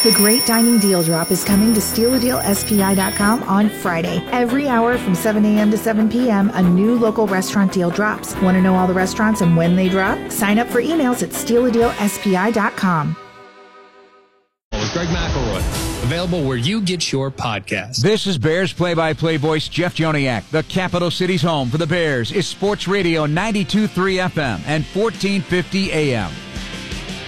The Great Dining Deal Drop is coming to StealADealSPI.com on Friday. Every hour from 7 a.m. to 7 p.m., a new local restaurant deal drops. Want to know all the restaurants and when they drop? Sign up for emails at StealADealSPI.com. With Greg McElroy, available where you get your podcast. This is Bears play-by-play voice Jeff Joniak. The capital city's home for the Bears is Sports Radio 92.3 FM and 1450 AM.